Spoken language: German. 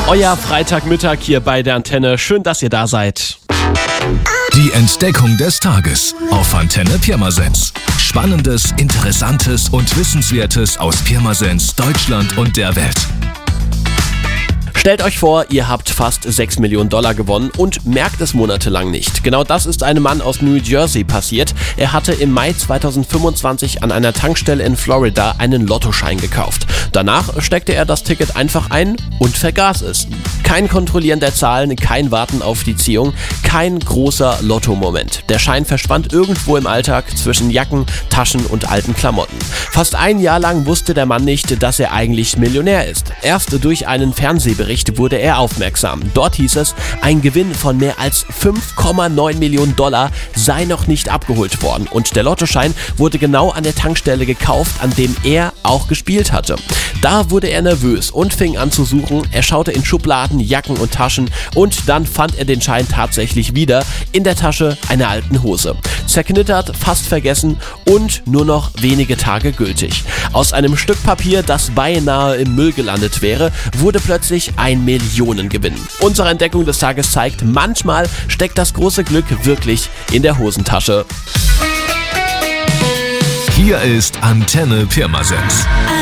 Euer Freitagmittag hier bei der Antenne. Schön, dass ihr da seid. Die Entdeckung des Tages auf Antenne Pirmasens. Spannendes, Interessantes und Wissenswertes aus Pirmasens, Deutschland und der Welt. Stellt euch vor, ihr habt fast 6 Millionen Dollar gewonnen und merkt es monatelang nicht. Genau das ist einem Mann aus New Jersey passiert. Er hatte im Mai 2025 an einer Tankstelle in Florida einen Lottoschein gekauft. Danach steckte er das Ticket einfach ein und vergaß es. Kein Kontrollieren der Zahlen, kein Warten auf die Ziehung, kein großer Lotto-Moment. Der Schein verschwand irgendwo im Alltag zwischen Jacken, Taschen und alten Klamotten. Fast ein Jahr lang wusste der Mann nicht, dass er eigentlich Millionär ist. Erst durch einen Fernsehbericht wurde er aufmerksam. Dort hieß es, ein Gewinn von mehr als 5,9 Millionen Dollar sei noch nicht abgeholt worden. Und der Lottoschein wurde genau an der Tankstelle gekauft, an dem er auch gespielt hatte. Da wurde er nervös und fing an zu suchen. Er schaute in Schubladen, Jacken und Taschen und dann fand er den Schein tatsächlich wieder in der Tasche einer alten Hose. Zerknittert, fast vergessen und nur noch wenige Tage gültig. Aus einem Stück Papier, das beinahe im Müll gelandet wäre, wurde plötzlich ein Millionengewinn. Unsere Entdeckung des Tages zeigt, manchmal steckt das große Glück wirklich in der Hosentasche. Hier ist Antenne Pirmasens.